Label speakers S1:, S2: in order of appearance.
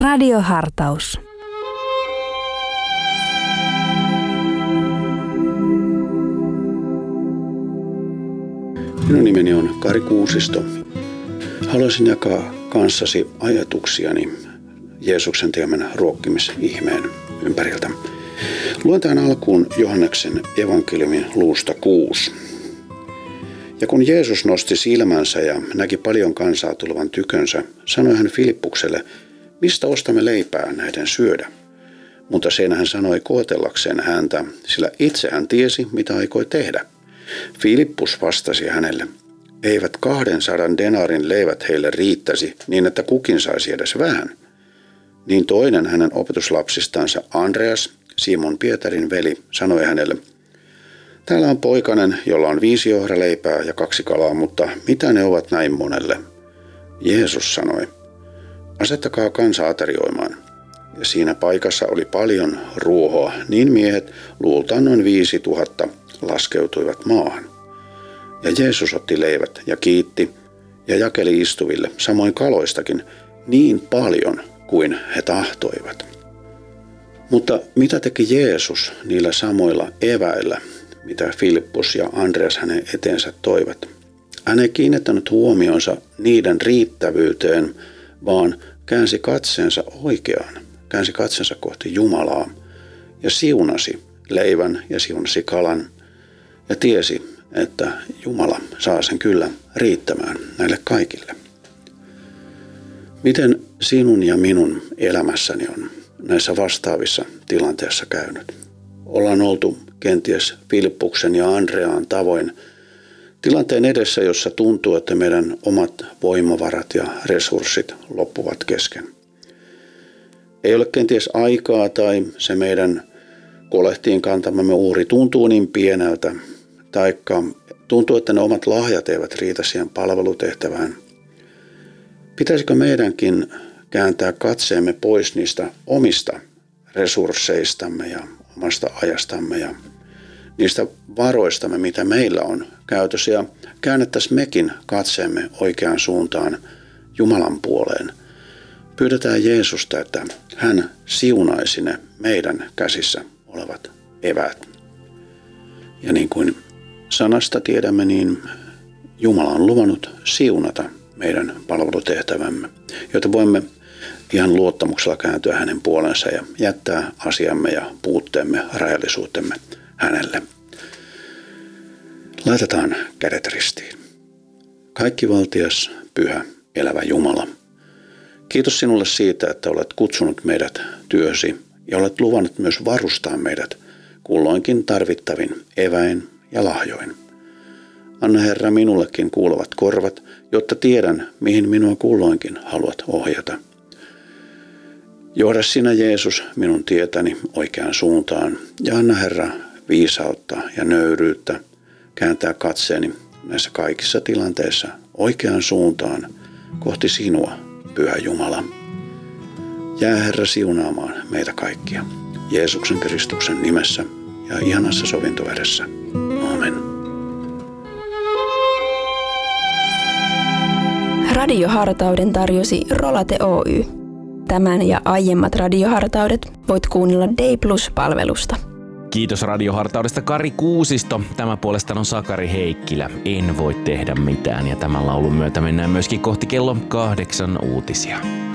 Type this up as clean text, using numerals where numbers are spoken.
S1: Radiohartaus.
S2: Minun nimeni on Kari Kuusisto. Haluaisin jakaa kanssasi ajatuksiani Jeesuksen tekemän ruokkimisihmeen ympäriltä. Luen tämän alkuun Johanneksen evankeliumin luvusta 6. Ja kun Jeesus nosti silmänsä ja näki paljon kansaa tulevan tykönsä, sanoi hän Filippukselle, mistä ostamme leipää näiden syödä? Mutta sen hän sanoi koetellakseen häntä, sillä itse hän tiesi, mitä aikoi tehdä. Filippus vastasi hänelle, eivät 200 denaarin leivät heille riittäisi niin, että kukin saisi edes vähän. Niin toinen hänen opetuslapsistansa Andreas, Simon Pietarin veli, sanoi hänelle, täällä on poikanen, jolla on 5 ohraleipää ja 2 kalaa, mutta mitä ne ovat näin monelle? Jeesus sanoi, asettakaa kansa aterioimaan. Ja siinä paikassa oli paljon ruohoa, niin miehet, luultaan noin 5000, laskeutuivat maahan. Ja Jeesus otti leivät ja kiitti ja jakeli istuville, samoin kaloistakin, niin paljon kuin he tahtoivat. Mutta mitä teki Jeesus niillä samoilla eväillä, mitä Filippus ja Andreas hänen eteensä toivat? Hän ei kiinnittänyt huomionsa niiden riittävyyteen, vaan käänsi katseensa oikeaan, käänsi katseensa kohti Jumalaa ja siunasi leivän ja siunasi kalan ja tiesi, että Jumala saa sen kyllä riittämään näille kaikille. Miten sinun ja minun elämässäni on näissä vastaavissa tilanteissa käynyt? Ollaan oltu kenties Filippuksen ja Andreaan tavoin tilanteen edessä, jossa tuntuu, että meidän omat voimavarat ja resurssit loppuvat kesken. Ei ole kenties aikaa tai se meidän kolehtiin kantamamme uhri tuntuu niin pieneltä, taikka tuntuu, että ne omat lahjat eivät riitä siihen palvelutehtävään. Pitäisikö meidänkin kääntää katseemme pois niistä omista resursseistamme ja omasta ajastamme ja niistä varoistamme, mitä meillä on käytössä, ja käännettäisiin mekin katseemme oikeaan suuntaan Jumalan puoleen. Pyydetään Jeesusta, että hän siunaisi ne meidän käsissä olevat eväät. Ja niin kuin sanasta tiedämme, niin Jumala on luvannut siunata meidän palvelutehtävämme, jotta voimme ihan luottamuksella kääntyä hänen puolensa ja jättää asiamme ja puutteemme, rajallisuutemme hänelle. Laitetaan kädet ristiin. Kaikkivaltias, pyhä, elävä Jumala. Kiitos sinulle siitä, että olet kutsunut meidät työsi ja olet luvannut myös varustaa meidät kulloinkin tarvittavin eväin ja lahjoin. Anna Herra minullekin kuuluvat korvat, jotta tiedän, mihin minua kulloinkin haluat ohjata. Johda sinä, Jeesus, minun tietäni oikeaan suuntaan ja anna Herra viisautta ja nöyryyttä kääntää katseeni näissä kaikissa tilanteissa oikeaan suuntaan kohti sinua, pyhä Jumala. Jää Herra siunaamaan meitä kaikkia. Jeesuksen Kristuksen nimessä ja ihanassa sovintovedessä. Aamen.
S3: Radiohartauden tarjosi Rolate Oy. Tämän ja aiemmat radiohartaudet voit kuunnella Day+-palvelusta.
S4: Kiitos radiohartaudesta Kari Kuusisto. Tämä puolestaan on Sakari Heikkilä. En voi tehdä mitään. Ja tämän laulun myötä mennään myöskin kohti kello 8 uutisia.